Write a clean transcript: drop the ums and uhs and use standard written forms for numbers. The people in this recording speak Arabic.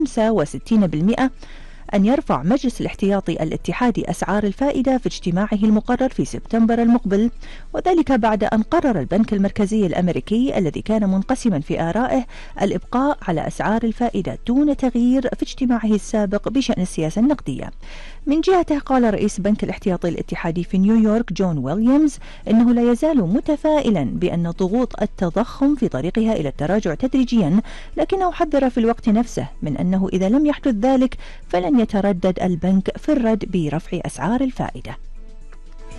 65% أن يرفع مجلس الاحتياطي الاتحادي أسعار الفائدة في اجتماعه المقرر في سبتمبر المقبل، وذلك بعد أن قرر البنك المركزي الأمريكي الذي كان منقسما في آرائه الإبقاء على أسعار الفائدة دون تغيير في اجتماعه السابق بشأن السياسة النقدية. من جهته قال رئيس بنك الاحتياطي الاتحادي في نيويورك جون ويليامز إنه لا يزال متفائلا بأن ضغوط التضخم في طريقها إلى التراجع تدريجيا، لكنه حذر في الوقت نفسه من أنه إذا لم يحدث ذلك فلن يتردد البنك في الرد برفع أسعار الفائدة.